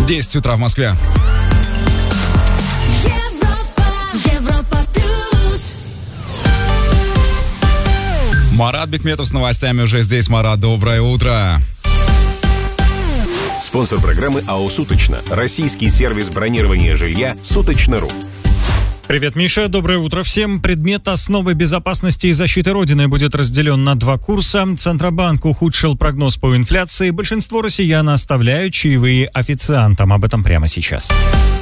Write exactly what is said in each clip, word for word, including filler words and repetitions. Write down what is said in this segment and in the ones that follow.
десять утра в Москве. Марат Бекметов с новостями уже здесь. Марат, доброе утро. Спонсор программы АО «Суточно». Российский сервис бронирования жилья «Суточно.ру». Привет, Миша. Доброе утро всем. Предмет основы безопасности и защиты Родины будет разделен на два курса. Центробанк ухудшил прогноз по инфляции. Большинство россиян оставляют чаевые официантам. Об этом прямо сейчас.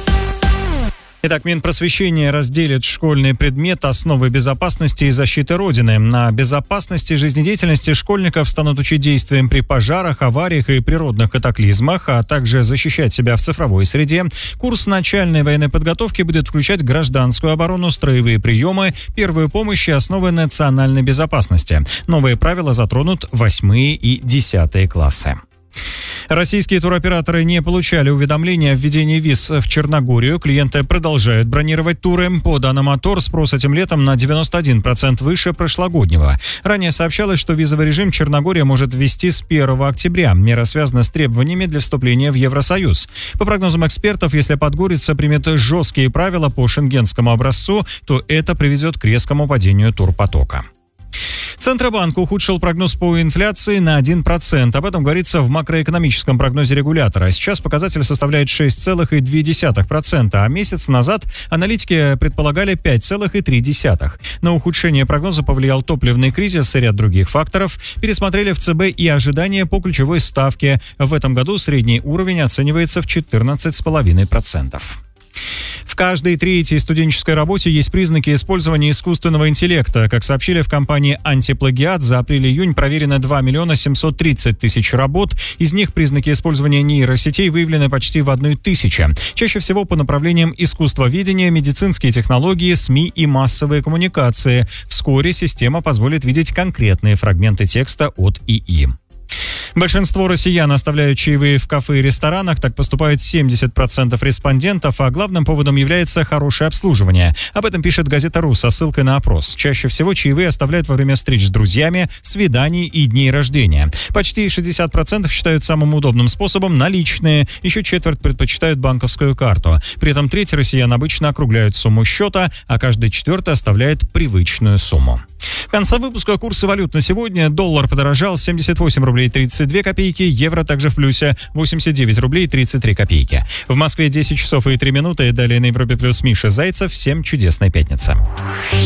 Итак, Минпросвещение разделит школьный предмет «Основы безопасности и защиты Родины». На безопасности жизнедеятельности школьников станут учить действиям при пожарах, авариях и природных катаклизмах, а также защищать себя в цифровой среде. Курс начальной военной подготовки будет включать гражданскую оборону, строевые приемы, первую помощь и основы национальной безопасности. Новые правила затронут восьмые и десятые классы. Российские туроператоры не получали уведомления о введении виз в Черногорию. Клиенты продолжают бронировать туры. По данным АТОР, спрос этим летом на девяносто один процент выше прошлогоднего. Ранее сообщалось, что визовый режим Черногория может ввести с первого октября. Мера связана с требованиями для вступления в Евросоюз. По прогнозам экспертов, если Подгорица примет жесткие правила по шенгенскому образцу, то это приведет к резкому падению турпотока. Центробанк ухудшил прогноз по инфляции на один процент. Об этом говорится в макроэкономическом прогнозе регулятора. Сейчас показатель составляет шесть целых две десятых процента, а месяц назад аналитики предполагали пять целых три десятых процента. На ухудшение прогноза повлиял топливный кризис и ряд других факторов. Пересмотрели в ЦБ и ожидания по ключевой ставке. В этом году средний уровень оценивается в четырнадцать целых пять десятых процента. В каждой третьей студенческой работе есть признаки использования искусственного интеллекта. Как сообщили в компании «Антиплагиат», за апрель-июнь проверено два миллиона семьсот тридцать тысяч работ. Из них признаки использования нейросетей выявлены почти в одной тысяче. Чаще всего по направлениям искусствоведения, медицинские технологии, СМИ и массовые коммуникации. Вскоре система позволит видеть конкретные фрагменты текста от ИИ. Большинство россиян оставляют чаевые в кафе и ресторанах. Так поступают семьдесят процентов респондентов, а главным поводом является хорошее обслуживание. Об этом пишет газета «Ру» со ссылкой на опрос. Чаще всего чаевые оставляют во время встреч с друзьями, свиданий и дней рождения. Почти шестьдесят процентов считают самым удобным способом наличные. Еще четверть предпочитают банковскую карту. При этом треть россиян обычно округляют сумму счета, а каждый четвертый оставляет привычную сумму. В конце выпуска курсы валют на сегодня. Доллар подорожал семьдесят восемь рублей тридцать две копейки, евро также в плюсе восемьдесят девять рублей тридцать три копейки. В Москве десять часов и три минуты. Далее на Европе плюс Миша Зайцев. Всем чудесной пятницы.